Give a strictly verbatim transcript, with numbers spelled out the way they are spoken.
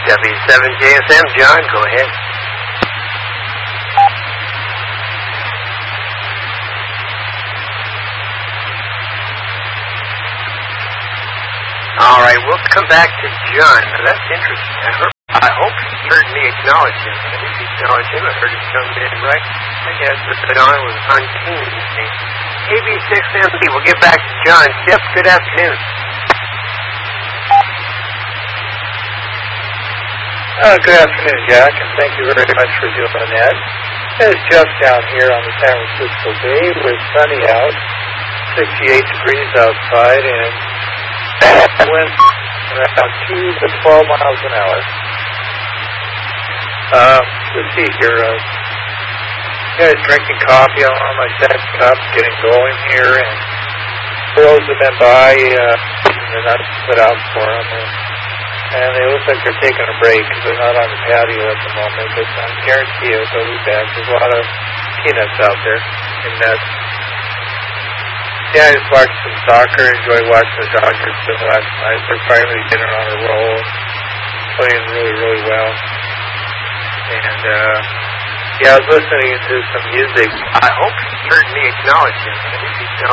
W seven J S M, John, go ahead. All right, we'll come back to John. Now, that's interesting. I, heard, I hope he heard me acknowledge him. I didn't acknowledge him. I heard him come in, right? I guess that John was on team. A B six M B, we'll get back to John. Jeff, good afternoon. Uh, good afternoon, Jack, and thank you very much for doing that. It's Jeff down here on the San Francisco Bay. We're sunny out, sixty-eight degrees outside, and wind around two to twelve miles an hour. Uh, let's see here. Uh, guys drinking coffee on my second cup, getting going here, and girls have been by, uh, and they're not put out for them. And, And they look like they're taking a break because they're not on the patio at the moment. But I guarantee you they'll be back. There's a lot of peanuts out there in nets. Yeah, I just watched some soccer. Enjoyed watching the Dodgers play last night. They're finally getting on a roll, playing really, really well. And uh, yeah, I was listening to some music. I hope he heard me acknowledge him. I didn't acknowledge